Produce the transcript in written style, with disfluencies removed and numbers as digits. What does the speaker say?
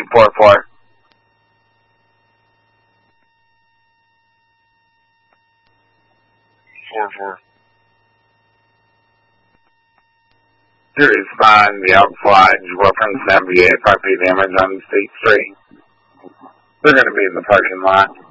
844. You're responding the outside. You work from 78 property damage on State Street. They're going to be in the parking lot.